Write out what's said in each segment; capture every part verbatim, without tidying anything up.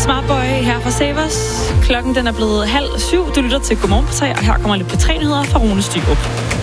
Smartboy her fra Savers. Klokken den er blevet halv syv. Du lytter til Godmorgen P tre, og her kommer lidt P tre-nyheder fra Rune Styrup.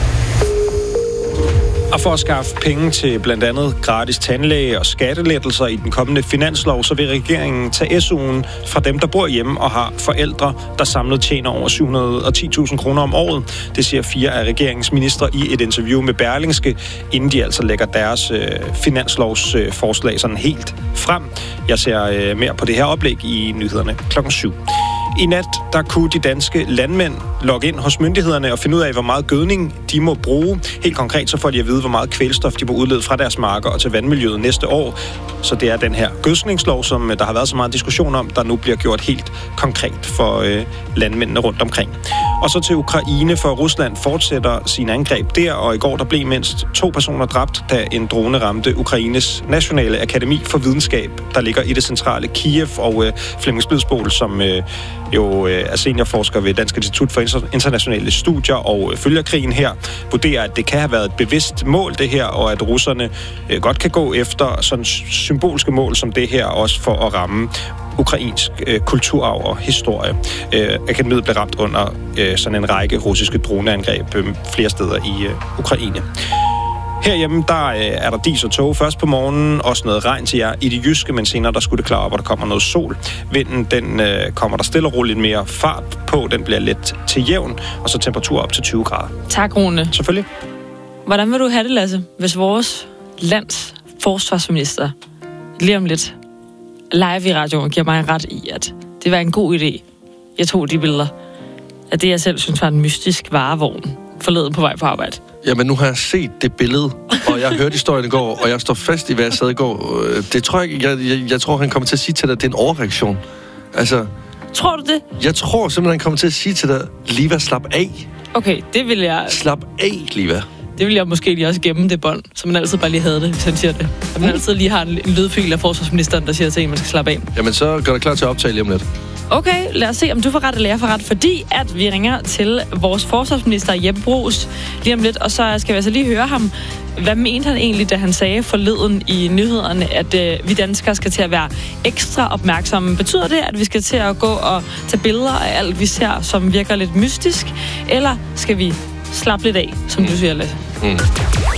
Og for at skaffe penge til blandt andet gratis tandlæge og skattelettelser i den kommende finanslov, så vil regeringen tage S U'en fra dem, der bor hjemme og har forældre, der samlet tjener over syv hundrede og ti tusind kroner om året. Det siger fire af regeringens ministre i et interview med Berlingske, inden de altså lægger deres øh, finanslovsforslag øh, sådan helt frem. Jeg ser øh, mere på det her oplæg i nyhederne klokken syv. I nat, der kunne de danske landmænd logge ind hos myndighederne og finde ud af, hvor meget gødning de må bruge. Helt konkret så får de at vide, hvor meget kvælstof de må udlede fra deres marker og til vandmiljøet næste år. Så det er den her gødskningslov, som der har været så meget diskussion om, der nu bliver gjort helt konkret for øh, landmændene rundt omkring. Og så til Ukraine, for Rusland fortsætter sine angreb der, og i går der blev mindst to personer dræbt, da en drone ramte Ukraines Nationale Akademi for Videnskab, der ligger i det centrale Kiev, og øh, Flemming Splidsboel, som øh, jo øh, er seniorforsker ved Dansk Institut for Internationale Studier og øh, følger krigen her, vurderer, at det kan have været et bevidst mål, det her, og at russerne øh, godt kan gå efter sådan symbolske mål som det her, også for at ramme ukrainsk øh, kulturarv og historie. Øh, Akademiet blev ramt under øh, sådan en række russiske droneangreb øh, flere steder i øh, Ukraine. Herhjemme, der øh, er der dis og tog først på morgenen, også noget regn til jer i det jyske, men senere der skulle det klare op, og der kommer noget sol. Vinden, den øh, kommer der stille og roligt mere fart på, den bliver let til jævn, og så temperatur op til tyve grader. Tak, Rune. Selvfølgelig. Hvordan vil du have det, Lasse, hvis vores lands forsvarsminister lige om lidt live i radioen giver mig ret i, at det var en god idé. Jeg tog de billeder af det, jeg selv synes var en mystisk varevogn forleden på vej på arbejde. Jamen, nu har jeg set det billede, og jeg har hørt historien i går, og jeg står fast i, hvad jeg sad i går. Det tror jeg, jeg, jeg, jeg tror, han kommer til at sige til dig, at det er en overreaktion. Altså... Tror du det? Jeg tror simpelthen, han kommer til at sige til dig, Liva, slap af. Okay, det vil jeg... Slap af, Liva. Det vil jeg måske lige også gemme det bånd, så man altid bare lige havde det, hvis han siger det. At man altid lige har en, en lydfil af forsvarsministeren, der siger til en, man skal slappe af. Jamen, så gør dig klar til at optage lige om lidt. Okay, lad os se, om du får ret eller jeg får ret, fordi at vi ringer til vores forsvarsminister Jeppe Bruus lige om lidt, og så skal vi altså lige høre ham. Hvad mente han egentlig, da han sagde forleden i nyhederne, at øh, vi danskere skal til at være ekstra opmærksomme? Betyder det, at vi skal til at gå og tage billeder af alt, vi ser, som virker lidt mystisk? Eller skal vi slappe lidt af, som du siger, Lasse? Mm.